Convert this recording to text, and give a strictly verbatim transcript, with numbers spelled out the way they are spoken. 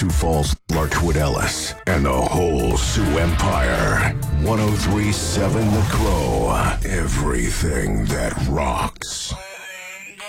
Sioux Falls, Larkwood Ellis, and the whole Sioux Empire. one oh three point seven The Crow. Everything that rocks.